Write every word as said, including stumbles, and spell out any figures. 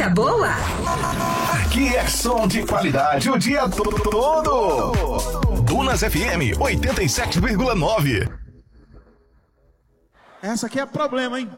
boa. Aqui é som de qualidade o dia todo. Dunas F M oitenta e sete vírgula nove. Essa aqui é problema, hein?